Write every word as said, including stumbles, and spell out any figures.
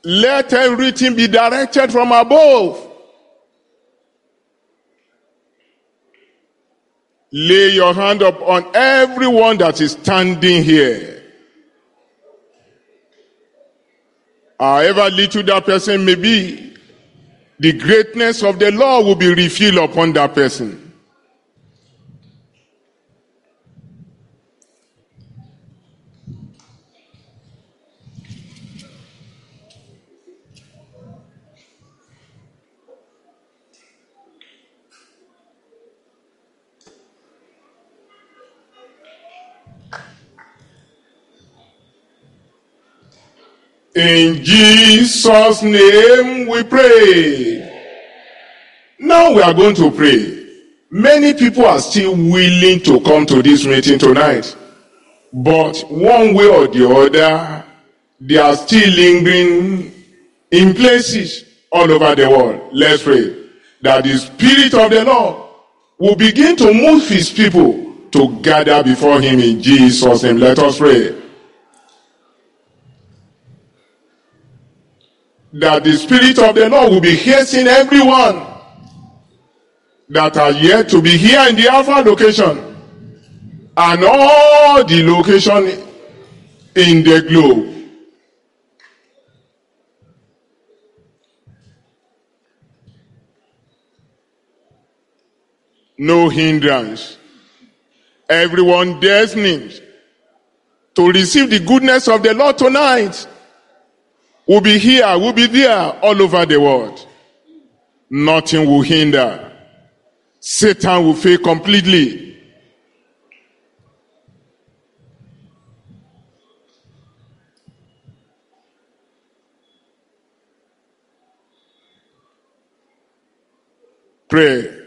Let everything be directed from above. Lay your hand upon everyone that is standing here. However little that person may be, the greatness of the Lord will be revealed upon that person. In Jesus' name we pray. Now we are going to pray. Many people are still willing to come to this meeting tonight. But one way or the other, they are still lingering in places all over the world. Let's pray that the Spirit of the Lord will begin to move his people to gather before him in Jesus' name. Let us pray. That the Spirit of the Lord will be hastening everyone that are yet to be here in the Alpha location and all the location in the globe. No hindrance. Everyone destined to receive the goodness of the Lord tonight will be here, will be there all over the world. Nothing will hinder. Satan will fail completely. Pray.